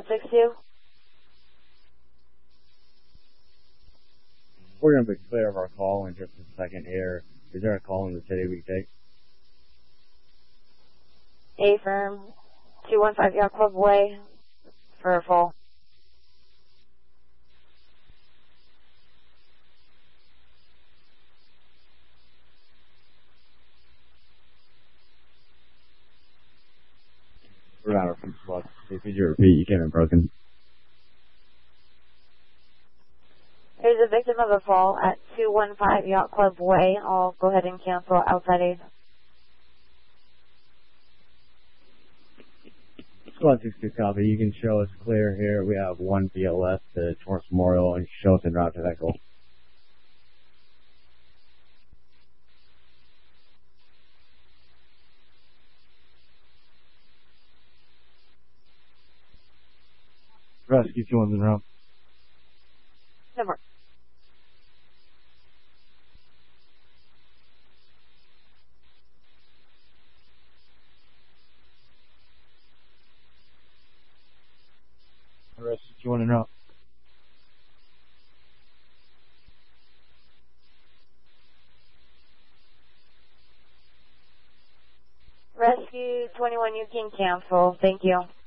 162. We're going to be clear of our call in just a second here. Is there a call in the city we take? Affirm. 215 Yacht Club Way for a fall. We're not our feet slot. If you repeat, you came in broken. There's a victim of a fall at 215 Yacht Club Way. I'll go ahead and cancel outside aid. Squad 62 copy. You can show us clear here. We have one BLS to Torrance Memorial and show us en route to that goal. Rescue 2-1's en route. Number. Rescue 2-1 en route. Rescue 21, you can cancel. Thank you.